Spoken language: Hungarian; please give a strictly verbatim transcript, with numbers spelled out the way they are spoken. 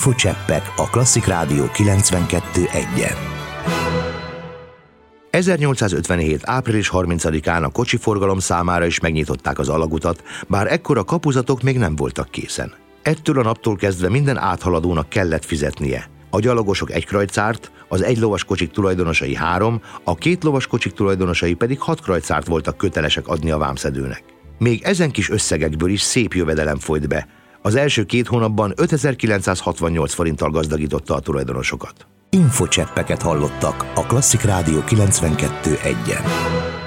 Infocseppek a Klasszik Rádió kilencvenkettő egyen. ezernyolcszázötvenhét. április harmincadikán a kocsiforgalom számára is megnyitották az alagutat, bár ekkor a kapuzatok még nem voltak készen. Ettől a naptól kezdve minden áthaladónak kellett fizetnie. A gyalogosok egy krajcárt, az egy lovas kocsik tulajdonosai három, a két lovas kocsik tulajdonosai pedig hat krajcárt voltak kötelesek adni a vámszedőnek. Még ezen kis összegekből is szép jövedelem folyt be. Az első két hónapban ötezer-kilencszázhatvannyolc forinttal gazdagította a tulajdonosokat. Infocseppeket hallottak a Klasszik Rádió kilencvenkettő egyen.